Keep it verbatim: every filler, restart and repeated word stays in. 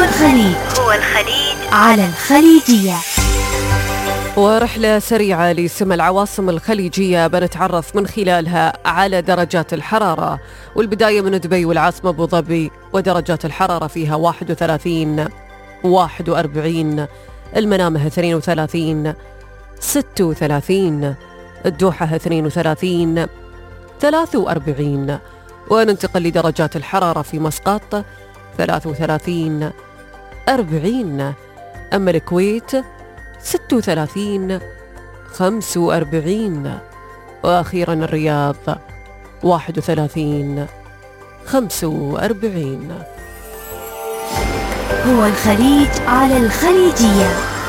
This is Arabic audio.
الخليج هو الخليج على الخليجية. ورحلة سريعة لسمى العواصم الخليجية بنتعرف من خلالها على درجات الحرارة، والبداية من دبي والعاصمة أبو ظبي، ودرجات الحرارة فيها واحد وثلاثين واحد وأربعين، المنامة اثنين وثلاثين ستة وثلاثين، الدوحة اثنين وثلاثين ثلاثة وأربعين. وننتقل لدرجات الحرارة في مسقط ثلاثة وثلاثين أربعين، أما الكويت ستة وثلاثين خمسة وأربعين، وأخيرا الرياض واحد وثلاثين خمسة وأربعين. هو الخليج على الخليجية.